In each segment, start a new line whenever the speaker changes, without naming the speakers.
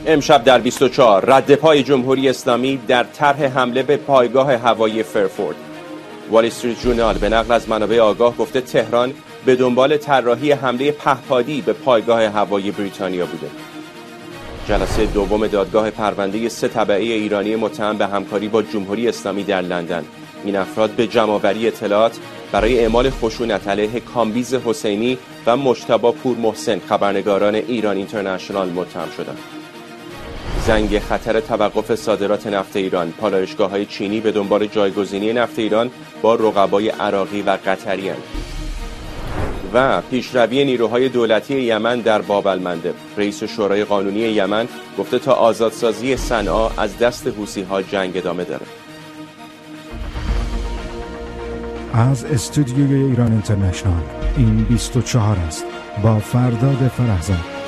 امشب در 24 رد پای جمهوری اسلامی در طرح حمله به پایگاه هوایی فرفورد. وال استریت ژورنال به نقل از منابع آگاه گفته تهران به دنبال طراحی حمله پهپادی به پایگاه هوایی بریتانیا بوده. جلسه دوم دادگاه پرونده 3 تبعه ایرانی متهم به همکاری با جمهوری اسلامی در لندن. این افراد به جمع‌آوری اطلاعات برای اعمال خشونت علیه کامبیز حسینی و مجتبی پور محسن خبرنگاران ایران اینترنشنال متهم شدند. زنگ خطر توقف صادرات نفت ایران. پالایشگاه‌های چینی به دنبال جایگزینی نفت ایران با رقبای عراقی و قطری اند. و پیشروی نیروهای دولتی یمن در باب المندب. رئیس شورای قانونی یمن گفته تا آزادسازی صنعا از دست حوثی‌ها جنگ ادامه داره.
از استودیوی ایران اینترنشنال این 24 است با فرداد فرحزاد.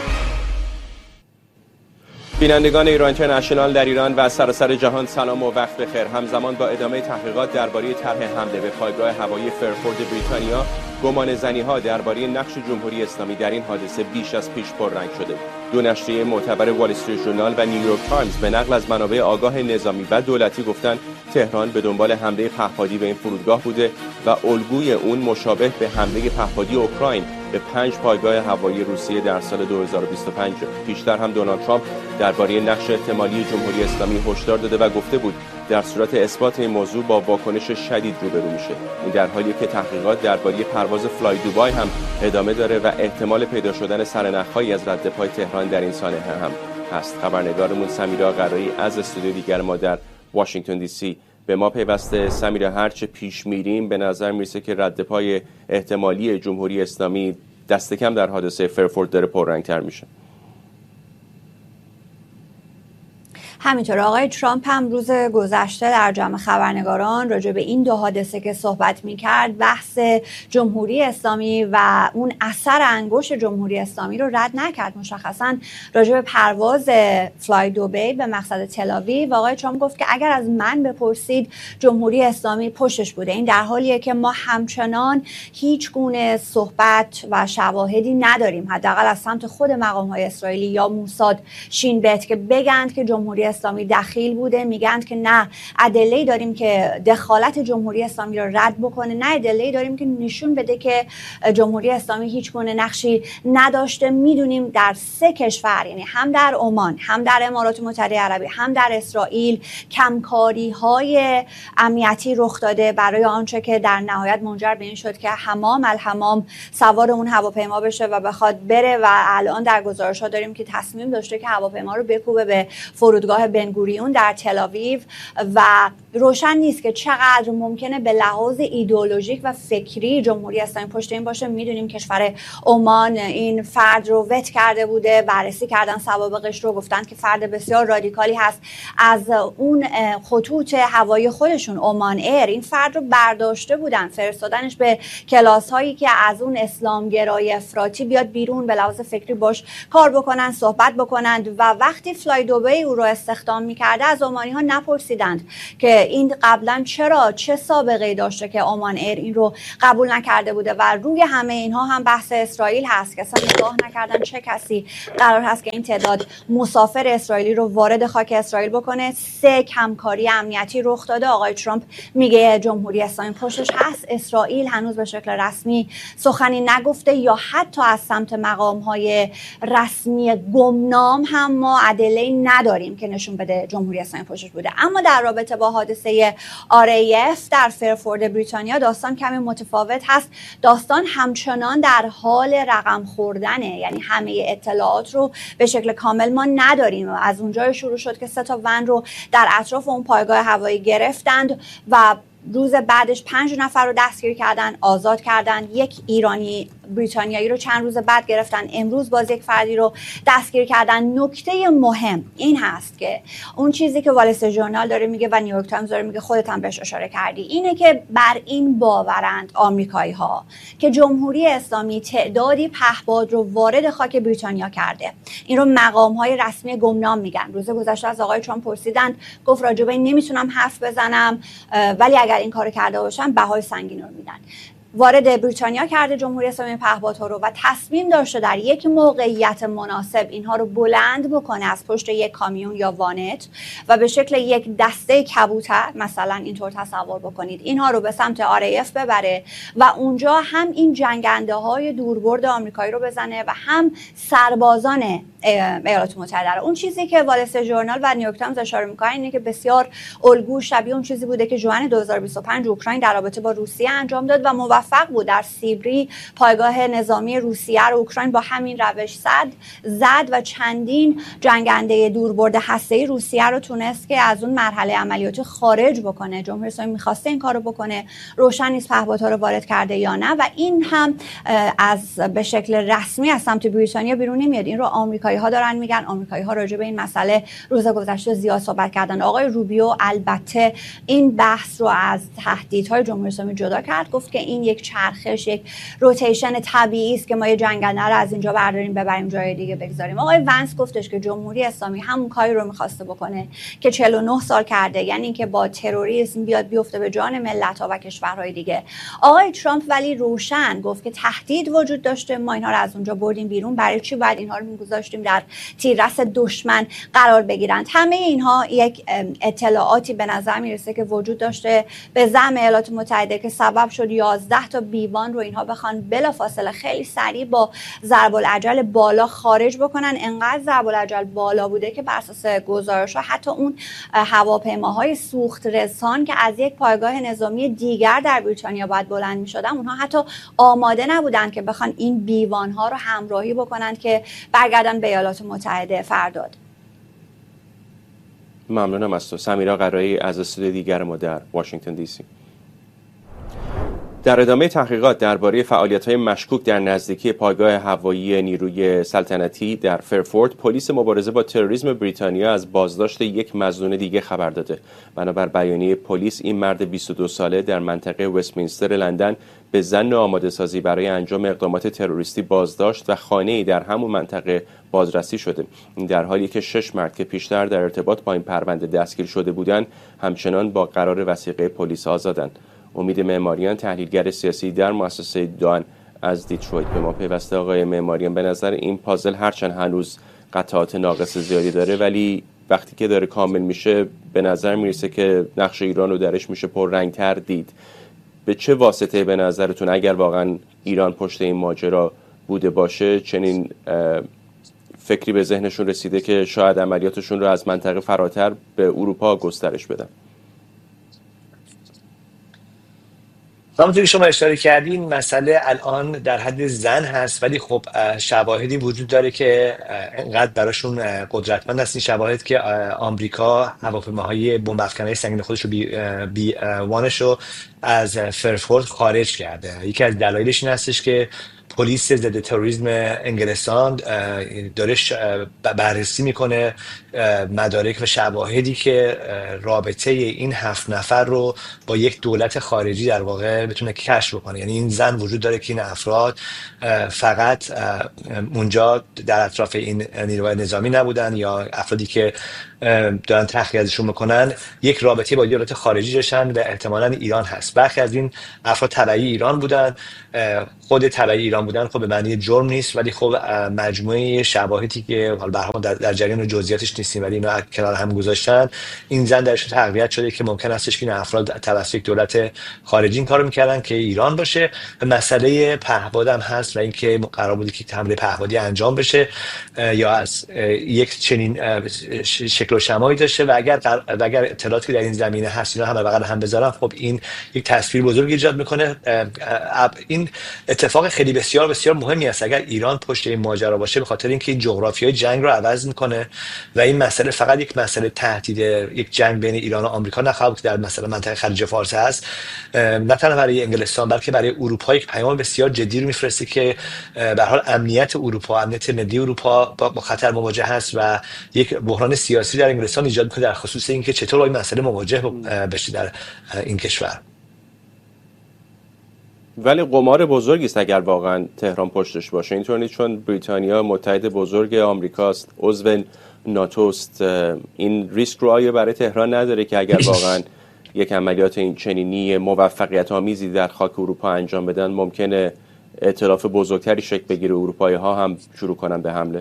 بینندگان ایران اینترنشنال در ایران و سراسر جهان سلام و وقت بخیر. همزمان با ادامه تحقیقات درباره طرح حمله به پایگاه هوایی فرفورد بریتانیا، گمانه‌زنی‌ها درباره نقش جمهوری اسلامی در این حادثه بیش از پیش پررنگ شده. دو نشریه معتبر وال استریت ژورنال و نیویورک تایمز به نقل از منابع آگاه نظامی و دولتی گفتند تهران به دنبال حمله پهپادی به این فرودگاه بوده و الگوی اون مشابه به حمله پهپادی اوکراین به 5 پایگاه هوایی روسیه در سال 2025. پیشتر هم دونالد ترامپ درباره نقش احتمالی جمهوری اسلامی هشدار داده و گفته بود در صورت اثبات این موضوع با واکنش شدید روبرو میشه. این در حالیه که تحقیقات درباره پرواز فلای دوبای هم ادامه داره و احتمال پیدا شدن سرنخ‌هایی از رد پای تهران در این سانحه هم هست. خبرنگارمون سمیرا قرایی از استودیو دیگر ما در واشنگتن دی سی به ما پیوسته. سمیرا، هرچه پیش میریم به نظر میرسه که رد پای احتمالی جمهوری اسلامی دست کم در حادثه فرفورد داره پررنگ‌تر میشه.
همینطور آقای ترامپ هم روز گذشته در جمع خبرنگاران راجع به این 2 حادثه که صحبت می‌کرد، بحث جمهوری اسلامی و اون اثر انگشت جمهوری اسلامی رو رد نکرد. مشخصاً راجع به پرواز فلای دوبی به مقصد تل‌آویو آقای ترامپ گفت که اگر از من بپرسید جمهوری اسلامی پشتش بوده. این در حالیه که ما همچنان هیچ گونه صحبت و شواهدی نداریم، حداقل از سمت خود مقام‌های اسرائیلی یا موساد شین بت، که بگند که جمهوری اسلامی دخیل بوده. میگند که نه ادله‌ای داریم که دخالت جمهوری اسلامی رو رد بکنه، نه ادله‌ای داریم که نشون بده که جمهوری اسلامی هیچ گونه نقشی نداشته. میدونیم در 3 کشور، یعنی هم در عمان، هم در امارات متحده عربی، هم در اسرائیل، کمکاری‌های امنیتی رخ داده برای آنچه که در نهایت منجر به این شد که حمام الحمام سوار اون هواپیما بشه و بخواد بره و الان در گزارش‌ها داریم که تصمیم داشته که هواپیما رو بکوبه به فرودگاه بنگوریون در تل‌آویو و روشن نیست که چقدر ممکنه به لحاظ ایدئولوژیک و فکری جمهوری اسلامی پشت این باشه. میدونیم کشور عمان این فرد رو وت کرده بوده، بررسی کردن سوابقش رو، گفتن که فرد بسیار رادیکالی هست. از اون خطوط هوایی خودشون عمان ایر این فرد رو برداشته بودن، فرستادنش به کلاس هایی که از اون اسلامگرای افراطی بیاد بیرون، به لحاظ فکری باش کار بکنن، صحبت بکنند. و وقتی فلای دوبی او رو استخدام میکرده از عمانی ها نپرسیدند که این قبلا چه سابقه‌ای داشته که عمان ایر این رو قبول نکرده بوده. و روی همه اینها هم بحث اسرائیل هست که اصلا نگاه نکردن چه کسی قرار هست که این تعداد مسافر اسرائیلی رو وارد خاک اسرائیل بکنه. 3 همکاری امنیتی رخ داده. آقای ترامپ میگه جمهوری اسلامی پشتش هست. اسرائیل هنوز به شکل رسمی سخنی نگفته، یا حتی از سمت مقام‌های رسمی گمنام هم ما ادله‌ای نداریم که نشون بده جمهوری اسلامی پشتش بوده. اما در رابطه با حادثه RAF در فرفورد بریتانیا داستان کمی متفاوت هست. داستان همچنان در حال رقم خوردنه، یعنی همه اطلاعات رو به شکل کامل ما نداریم. از اونجا شروع شد که 3 تا ون رو در اطراف اون پایگاه هوایی گرفتند و روز بعدش 5 نفر رو دستگیر کردن، آزاد کردن. 1 ایرانی بریتانیایی رو چند روز بعد گرفتن. امروز باز 1 فردی رو دستگیر کردن. نکته مهم این هست که اون چیزی که وال استریت ژورنال داره میگه و نیویورک تایمز داره میگه، خودت هم بهش اشاره کردی، اینه که بر این باورند آمریکایی ها که جمهوری اسلامی تعدادی پهپاد رو وارد خاک بریتانیا کرده. این رو مقام های رسمی گمنام میگن. روز گذشته از آقای ترامپ پرسیدند، گفت راجع به این نمیتونم حرف بزنم، ولی اگر این کارو کرده باشن بهای سنگین رو میدن. وارد بریتانیا کرده جمهوری اسلامی پهپادها رو و تصمیم داشته در یک موقعیت مناسب اینها رو بلند بکنه از پشت یک کامیون یا وانت و به شکل یک دسته کبوتر مثلا اینطور تصور بکنید اینها رو به سمت RAF ببره و اونجا هم این جنگنده های دوربرد آمریکایی رو بزنه و هم سربازان ایالات متحده رو. اون چیزی که وال استریت ژورنال و نیویورک تایمز اشاره می‌کنن اینه که بسیار الگو شبیه اون چیزی بوده که ژوئن 2025 اوکراین در رابطه با روسیه انجام داد و موفق بود. در سیبری پایگاه نظامی روسیه رو اوکراین با همین روش زد و چندین جنگنده دوربرد هسته‌ای روسیه رو تونست که از اون مرحله عملیاتی خارج بکنه. جمهوری اسلامی می‌خواسته این کارو بکنه، روشن نیست پهپادها رو وارد کرده یا نه و این هم از به شکل رسمی از سمت بریتانیا بیرون نمیاد. این رو آمریکایی‌ها دارن میگن. آمریکایی‌ها راجع به این مسئله روز گذشته زیاد صحبت کردن. آقای روبیو البته این بحث رو از تهدیدهای جمهوری اسلامی جدا کرد، گفت که این یک چرخش، یک روتیشن طبیعی است که ما یه جنگنده رو از اینجا برداریم ببریم جای دیگه بگذاریم. آقای ونس گفتش که جمهوری اسلامی همون کاری رو می‌خواسته بکنه که 49 سال کرده، یعنی اینکه با تروریسم بیاد بیفته به جان ملت‌ها و کشورهای دیگه. آقای ترامپ ولی روشن گفت که تهدید وجود داشته، ما اینها رو از اونجا بردیم بیرون، برای چی باید اینها رو می‌گذاشتیم در تیررس دشمن قرار بگیرند؟ همه اینها یک اطلاعاتی به نظر میرسه که وجود داشته به زعم ایالات متحده که سبب شد 11 تا بیوان رو اینها بخوان بلافاصله خیلی سریع با ضرب العجل بالا خارج بکنن. انقدر ضرب العجل بالا بوده که بر اساس گزارش‌ها حتی اون هواپیماهای سوخت رسان که از یک پایگاه نظامی دیگر در بریتانیا باید بلند می‌شدن، اونها حتی آماده نبودن که بخوان این بیوان‌ها رو همراهی بکنن که برگردن به ایالات متحده فرداد.
ممنونم از تو. سمیرا قرایی از استودیو دیگر ما در واشنگتن دی سی. در ادامه تحقیقات درباره فعالیت‌های مشکوک در نزدیکی پایگاه هوایی نیروی سلطنتی در فرفورد، پلیس مبارزه با تروریسم بریتانیا از بازداشت یک مظنون دیگه خبر داده. بنابر بیانیه پلیس، این مرد 22 ساله در منطقه وستمینستر لندن به ظن آماده سازی برای انجام اقدامات تروریستی بازداشت و خانه‌ای در همون منطقه بازرسی شده. این در حالی که 6 مرد که پیشتر در ارتباط با این پرونده دستگیر شده بودند همچنان با قرار وثیقه پلیس آزادند. امید معماریان، تحلیلگر سیاسی در مؤسسه دان از دیترویت، به ما پیوسته. آقای معماریان، به نظر این پازل هرچند هنوز قطعات ناقص زیادی داره ولی وقتی که داره کامل میشه به نظر میرسه که نقش ایران رو درش میشه پررنگ‌تر دید. به چه واسطه به نظرتون اگر واقعا ایران پشت این ماجرا بوده باشه چنین فکری به ذهنشون رسیده که شاید عملیاتشون رو از منطقه فراتر به اروپا گسترش بدن؟
همونطور که شما اشاره کردین مسئله الان در حد زن هست ولی خب شواهدی وجود داره که انقدر براشون قدرتمند هست این شواهد که آمریکا هواپیماهای بمب افکنهای سنگین خودش رو وانش رو از فرفورد خارج کرده. یکی از دلایلش این هستش که پلیس ضد تروریسم انگلستان داره بررسی میکنه مدارک و شواهدی که رابطه این 7 نفر رو با یک دولت خارجی در واقع بتونه کشف بکنه. یعنی این زن وجود داره که این افراد فقط اونجا در اطراف این نیروهای نظامی نبودن یا افرادی که دارن تحقیقاتشون میکنن یک رابطه با دولت خارجی داشتن و احتمالاً ایران هست. برخی از این افراد تبعی ایران بودن. خود تبعی ایران بودن خب به معنی جرم نیست ولی خب مجموعه شواهدی که حالا در جریان جزئیاتش نیستیم ولی اینا کنار هم گذاشتن، این زن درش تقویت شده که ممکن است که این افراد توسط یک دولت خارجی این کارو میکردن که ایران باشه. مسئله پهپاد هم هست و اینکه قرار بود که حمله پهپادی انجام بشه یا از یک چنین شکل و شمایی داشته و اگر اطلاعاتی در این زمینه هست اینا هم بغل هم بذارن خب این یک تصویر بزرگ ایجاد میکنه. این اتفاق خیلی بسیار بسیار مهمی است اگر ایران پشت این ماجرا باشه، به خاطر اینکه این جغرافیای جنگ رو عوض میکنه و این مسئله فقط یک مسئله تهدید یک جنگ بین ایران و آمریکا نخواهد که در مثلا منطقه خلیج فارس هست، نه تنها برای انگلستان بلکه برای اروپا یک پیام بسیار جدی رو میفرسته که به هر حال امنیت اروپا، امنیت ملی اروپا با خطر مواجه هست و یک بحران سیاسی در انگلستان ایجاد میکنه در خصوص اینکه چطور با این مسئله مواجه بشه در این کشور.
ولی قمار بزرگی است اگر واقعا تهران پشتش باشه. اینطور نیست، چون بریتانیا متحد بزرگ آمریکاست، عضو ناتو است. این ریسک رو آیا برای تهران نداره که اگر واقعا یک عملیات این چنینی موفقیت آمیزی در خاک اروپا انجام بدن ممکنه ائتلاف بزرگتری شکل بگیره، اروپایی ها هم شروع کنن به حمله؟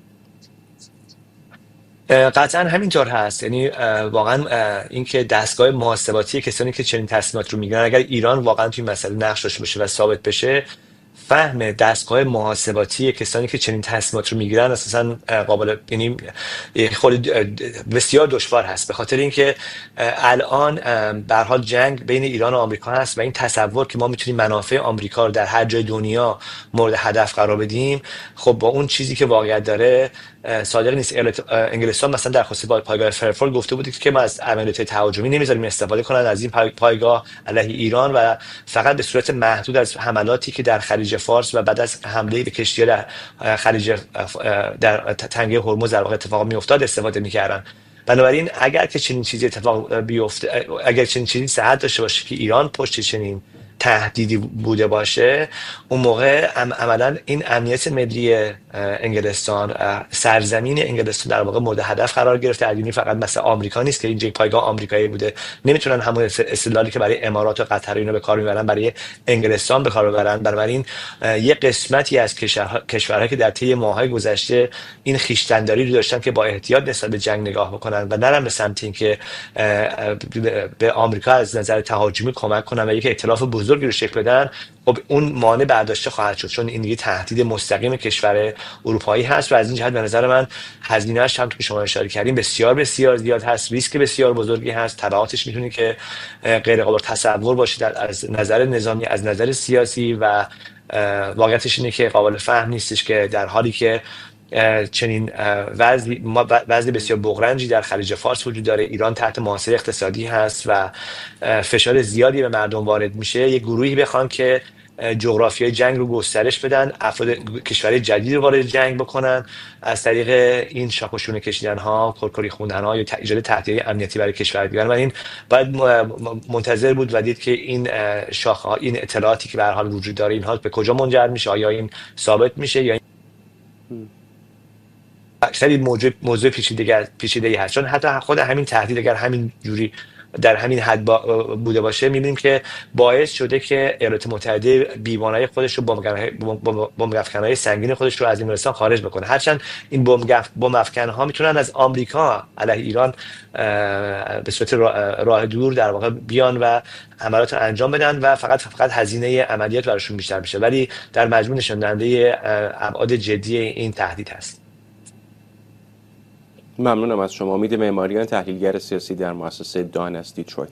قطعا همینطور هست. یعنی واقعا اینکه دستگاه محاسباتی کسانی که چنین تصمیمات رو میگیرن، اگر ایران واقعا توی مسئله نقش داشته باشه و ثابت بشه، فهم دستگاه محاسباتی کسانی که چنین تصمیمات رو میگیرن اساسا قابل، یعنی خود بسیار دشوار هست، به خاطر اینکه الان به هر حال جنگ بین ایران و آمریکا هست و این تصور که ما میتونیم منافع آمریکا رو در هر جای دنیا مورد هدف قرار بدیم، خب با اون چیزی که واقعیت داره صادق نیست. انگلستان مثلا در خصوص پایگاه فرفورد گفته بود که ما از عملیات تهاجمی نمیذاریم استفاده کنن از این پایگاه علیه ایران و فقط به صورت محدود از حملاتی که در خلیج فارس و بعد از حمله به کشتی‌ها در خلیج در تنگه هرمز در واقع اتفاق میافتاد استفاده میکردن. بنابراین اگر که چنین چیزی اتفاق بیفته، اگر چنین چیزی صحت داشته باشه که ایران پشت چنین تهدیدی بوده باشه، اون موقع عملا این امنیت ملی انگلستان، سرزمین انگلستان در واقع مورد هدف قرار گرفته. یعنی فقط مثل آمریکا نیست که اینجا پایگاه آمریکایی بوده، نمیتونن همون استدلالی که برای امارات و قطر اینو به کار میبرن برای انگلستان به کار ببرن. بنابراین یه قسمتی از کشورها که در طی ماه‌های گذشته این خویشتنداری رو داشتن که با احتیاط نسبت به جنگ نگاه بکنن و نرن به سمت اینکه به آمریکا از نظر تهاجمی کمک کنن و یک ائتلاف بزرگی رو شکل بدن، خب اون مانع برداشته خواهد شد، چون این دیگه تهدید مستقیم کشور اروپایی هست و از این جهت به نظر من هزینه‌اش هم که شما اشاره کردین بسیار بسیار زیاد هست، ریسک بسیار بزرگی هست، تبعاتش میتونه که غیر قابل تصور باشه از نظر نظامی، از نظر سیاسی، و واقعیتش اینه که قابل فهم نیستش که در حالی که چنین وضع بسیار بغرنجی در خلیج فارس وجود داره، ایران تحت محاصره اقتصادی هست و فشار زیادی به مردم وارد میشه، یک گروهی بخوان که جغرافیای جنگ رو گسترش بدن، افراد کشورهای جدید رو وارد جنگ بکنن، از طریق این شاخوشونه کشیدن ها، کرکری خوندن ها یا ایجاد تهدیدهای امنیتی برای کشور دیگر. و این باید منتظر بود و دید که این شاخه ها، این اطلاعاتی که به هر حال وجود داره، اینها به کجا منجر میشه، آیا این ثابت میشه یا خیلی موضوع پیچیده‌ای هست. چون حتی خود همین تهدید اگر همین جوری در همین حد بوده باشه، می‌بینیم که باعث شده که ایالات متحده بیوانای خودش رو، بمب افکن‌های سنگین خودش رو از انگلستان خارج بکنه. هرچند این بمب افکن‌ها میتونن از آمریکا علیه ایران به صورت راه دور در واقع بیان و عملیات رو انجام بدن و فقط هزینه عملیات براشون بیشتر میشه، ولی در مجموع نشون دهنده ابعاد جدی این تهدید هست.
ممنونم از شما. امید معماریان، تحلیلگر سیاسی در مؤسسه دان از دیترویت.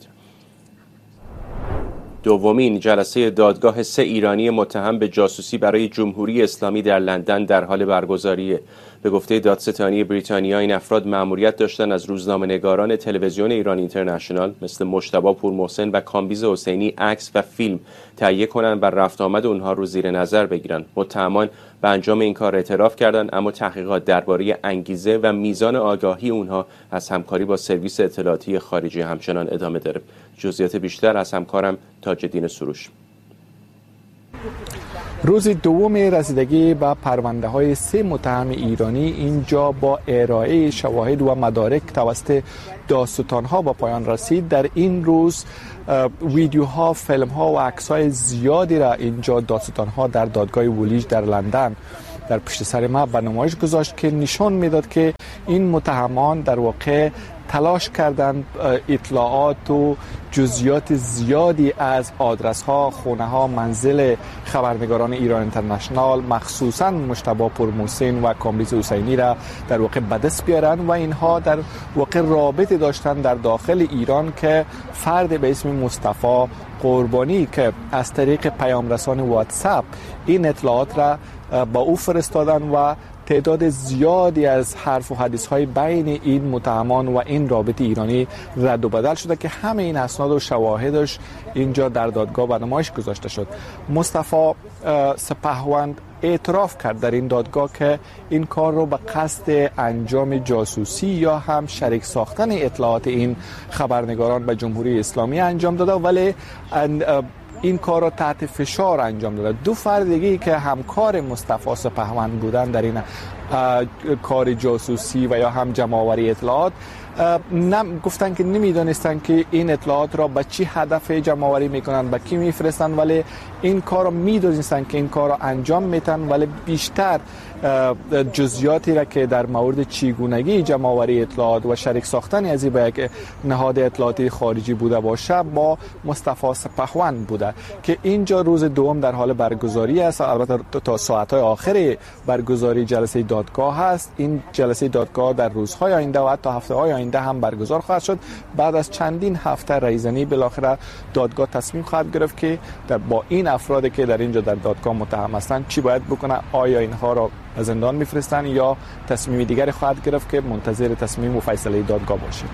دومین جلسه دادگاه 3 ایرانی متهم به جاسوسی برای جمهوری اسلامی در لندن در حال برگزاریه. به گفته دادستانی بریتانیا این افراد مأموریت داشتن از روزنامه‌نگاران تلویزیون ایران اینترنشنال مثل مجتبی پورمحسن و کامبیز حسینی عکس و فیلم تهیه کنند و رفت آمد اونها رو زیر نظر بگیرن. متهمان به انجام این کار اعتراف کردند، اما تحقیقات درباره انگیزه و میزان آگاهی اونها از همکاری با سرویس اطلاعاتی خارجی همچنان ادامه داره. جزئیات بیشتر از همکارم تاج‌الدین سروش.
روز دوم رسیدگی به پرونده های 3 متهم ایرانی اینجا با ارائه شواهد و مدارک توسط دادستان ها به پایان رسید. در این روز ویدیوها، فیلم ها و عکس های زیادی را اینجا دادستان ها در دادگاه وولیج در لندن در پشت سر ما به نمایش گذاشت که نشان میداد که این متهمان در واقع تلاش کردند اطلاعات و جزئیات زیادی از آدرس ها، خونه ها، منزل خبرنگاران ایران اینترنشنال، مخصوصا مجتبی پورمحسن و کامبیز حسینی را در واقع به دست بیارن و اینها در واقع رابطه داشتن در داخل ایران که فرد به اسم مصطفی قربانی که از طریق پیام رسان واتساپ این اطلاعات را با او فرستادن و تعداد زیادی از حرف و حدیث های بین این متهمان و این رابطه ایرانی رد و بدل شده که همه این اسناد و شواهدش اینجا در دادگاه به نمایش گذاشته شد. مصطفی سپهوند اعتراف کرد در این دادگاه که این کار رو به قصد انجام جاسوسی یا هم شریک ساختن اطلاعات این خبرنگاران به جمهوری اسلامی انجام داده، ولی این کار را تحت فشار انجام داده. 2 فرد دیگه که همکار مصطفی سپهوند بودن در این کار جاسوسی و یا هم جمع‌آوری اطلاعات. گفتن که نمیدانستن که این اطلاعات را به چی هدف جمع‌آوری میکنن، به کی میفرستن، ولی این کار را میدونستن که این کار را انجام میتن، ولی بیشتر جزئیاتی را که در مورد چگونگی جمع‌آوری اطلاعات و شریک ساختن از این به یک نهاد اطلاعاتی خارجی بوده باشه با مصطفی سپهوند بوده که اینجا روز دوم در حال برگزاری است. البته تا ساعت‌های آخر برگزاری جلسه دادگاه هست. این جلسه دادگاه در روزهای آینده و حتی هفته‌های آینده هم برگزار خواهد شد. بعد از چندین هفته رایزنی بالاخره دادگاه تصمیم خواهد گرفت که با این افرادی که در اینجا در دادگاه متهم هستند چی باید بکنه. آیا اینها را به زندان میفرستن یا تصمیم دیگری خواهد گرفت که منتظر تصمیم و فیصله دادگاه باشید.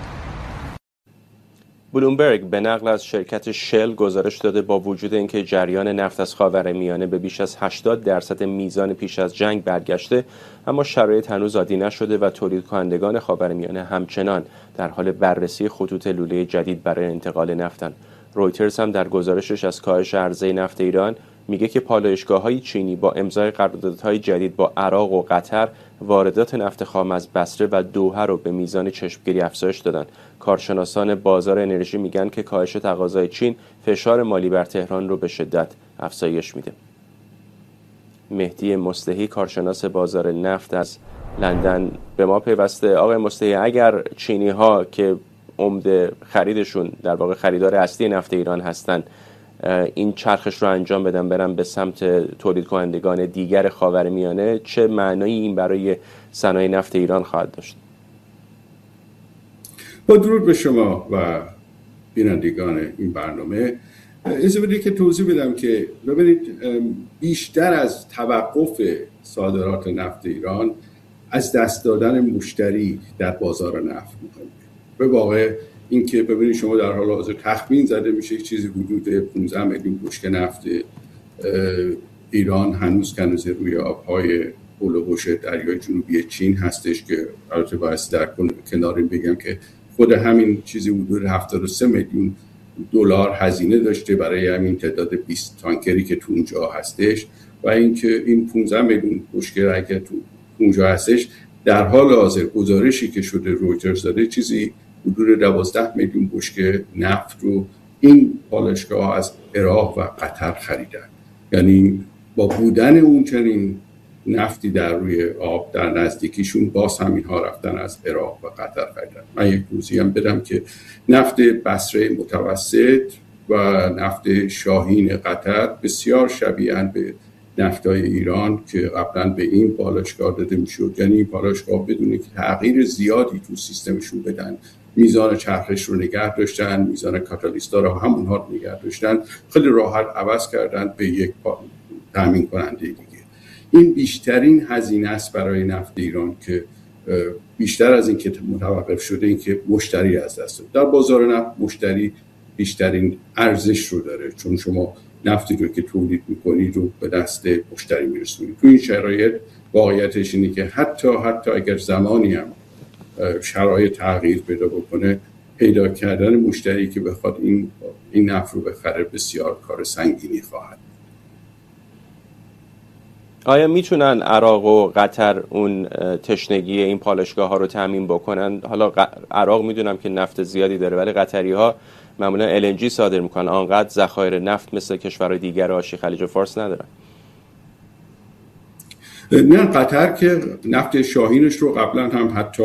بلومبرگ به نقل از شرکت شل گزارش داده با وجود اینکه جریان نفت از خاورمیانه به بیش از 80% میزان پیش از جنگ برگشته، اما شرایط هنوز عادی نشده و تولید کنندگان خاورمیانه همچنان در حال بررسی خطوط لوله جدید برای انتقال نفتند. رویترز هم در گزارشش از کاهش عرضه نفت ایران میگه که پالایشگاه‌های چینی با امضای قراردادهای جدید با عراق و قطر واردات نفت خام از بصره و دوحه رو به میزان چشمگیری افزایش دادن. کارشناسان بازار انرژی میگن که کاهش تقاضای چین فشار مالی بر تهران رو به شدت افزایش میده. مهدی مصلحی کارشناس بازار نفت از لندن به ما پیوسته. آقای مصلحی، اگر چینی ها که عمده خریدشون در واقع خریدار اصلی نفت ایران هستن این چرخش رو انجام بدن برن به سمت تولید کنندگان دیگر خاورمیانه، چه معنایی این برای صنایع نفت ایران خواهد داشت؟
با درود به شما و بینندگان این برنامه، اجازه بدید که توضیح بدم که ببینید بیشتر از توقف صادرات نفت ایران از دست دادن مشتری در بازار نفت مهمه. به واقع این که ببینید شما در حال حاضر تخمین زده میشه چیزی حدود 15 میلیون بشکه نفت ایران هنوز روی آبهای هول و حوش دریای جنوبی چین هستش که البته باید در کنار این بگم که خود همین چیزی حدود 73 میلیون دلار هزینه داشته برای همین تعداد 20 تانکری که تو اونجا هستش و اینکه این 15 میلیون بشکه اگه تو اونجا هستش در حال حاضر گزارشی که شده رویترز داده چیزی حدود 12 میلیون بشکه نفت رو این پالایشگاه از عراق و قطر خریدن. یعنی با بودن اون چنین نفتی در روی آب در نزدیکیشون باز هم اینها رفتن از عراق و قطر خریدن. من یک توضیح هم بدم که نفت بصره متوسط و نفت شاهین قطر بسیار شبیه‌اند به نفتای ایران که قبلا به این پالایشگاه داده میشد. یعنی این پالایشگاه بدون که تغییر زیادی تو سیستمشون بدن میزان چرخش رو نگه داشتن، میزان کاتالیستا رو همونها رو نگه داشتن، خیلی راحت عوض کردن به یک تامین کننده دیگه. این بیشترین هزینه است برای نفت ایران که بیشتر از این که متوقف شده این که مشتری از دست داد. در بازار نفت مشتری بیشترین ارزش رو داره، چون شما نفتی رو که تولید میکنید رو به دست مشتری میرسونید. تو این شرایط واقعیتش اینه که حتی اگر زمانی هم شرایط تغییر پیدا بکنه، پیدا کردن مشتری که بخواد این نفت رو بخره بسیار کار سنگینی خواهد.
آیا میتونن عراق و قطر اون تشنگی این پالایشگاه ها رو تامین بکنن؟ حالا عراق میدونم که نفت زیادی داره، ولی قطری ها معمولا LNG صادر میکنن، آنقدر ذخایر نفت مثل کشورهای دیگر آشی خلیج فارس ندارن.
نه، قطر که نفت شاهینش رو قبلا هم حتی